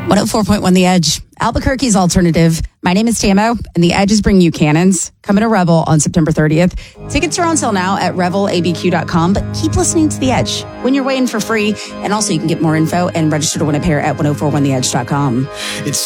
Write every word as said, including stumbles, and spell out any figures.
one oh four point one The Edge, Albuquerque's alternative. My name is Tamo, and The Edge is bringing you Cannons. Coming to Revel on September thirtieth. Tickets are on sale now at revel a b q dot com, but keep listening to The Edge when you're waiting for free. And also, you can get more info and register to win a pair at ten forty-one the edge dot com. It's